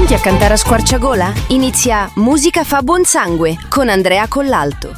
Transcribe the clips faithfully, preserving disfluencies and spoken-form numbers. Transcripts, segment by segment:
Pronti a cantare a squarciagola? Inizia Musica fa buon sangue con Andrea Collalto.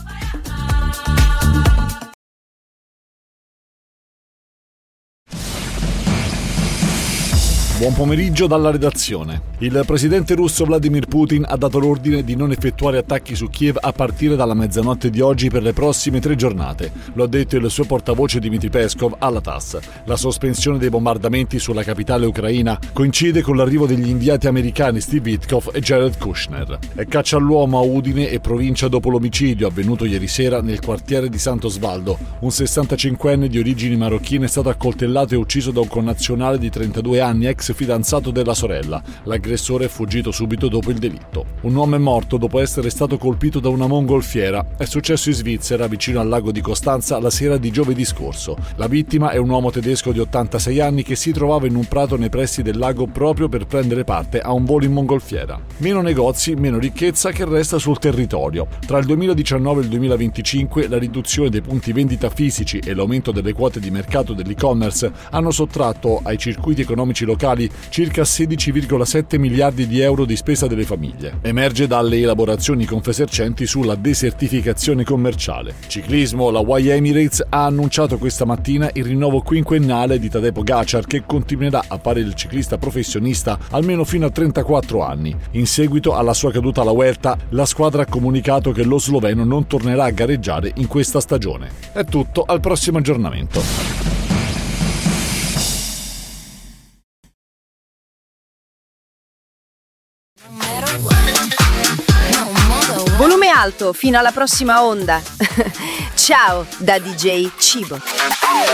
Buon pomeriggio dalla redazione. Il presidente russo Vladimir Putin ha dato l'ordine di non effettuare attacchi su Kiev a partire dalla mezzanotte di oggi per le prossime tre giornate. Lo ha detto il suo portavoce Dmitry Peskov alla T A S S. La sospensione dei bombardamenti sulla capitale ucraina coincide con l'arrivo degli inviati americani Steve Witkoff e Jared Kushner. È caccia all'uomo a Udine e provincia dopo l'omicidio avvenuto ieri sera nel quartiere di Sant'Osvaldo. Un sessantacinquenne di origini marocchine è stato accoltellato e ucciso da un connazionale di trentadue anni, ex fidanzato della sorella. L'aggressore è fuggito subito dopo il delitto. Un uomo è morto dopo essere stato colpito da una mongolfiera. È successo in Svizzera, vicino al lago di Costanza, la sera di giovedì scorso. La vittima è un uomo tedesco di ottantasei anni che si trovava in un prato nei pressi del lago proprio per prendere parte a un volo in mongolfiera. Meno negozi, meno ricchezza che resta sul territorio. Tra il duemiladiciannove e il duemilaventicinque la riduzione dei punti vendita fisici e l'aumento delle quote di mercato dell'e-commerce hanno sottratto ai circuiti economici locali circa sedici virgola sette miliardi di euro di spesa delle famiglie. Emerge dalle elaborazioni Confesercenti sulla desertificazione commerciale. Ciclismo, la Y Emirates ha annunciato questa mattina il rinnovo quinquennale di Tadej Pogačar, che continuerà a fare il ciclista professionista almeno fino a trentaquattro anni. In seguito alla sua caduta alla Vuelta, la squadra ha comunicato che lo sloveno non tornerà a gareggiare in questa stagione. È tutto, al prossimo aggiornamento. Volume alto fino alla prossima onda. Ciao da D J Cibo.